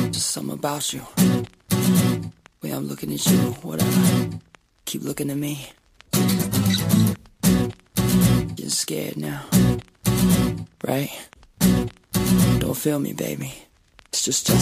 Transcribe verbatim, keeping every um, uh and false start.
Just something about you. Way I'm looking at you, whatever. Keep looking at me. Getting scared now. Right? Don't feel me, baby. It's just just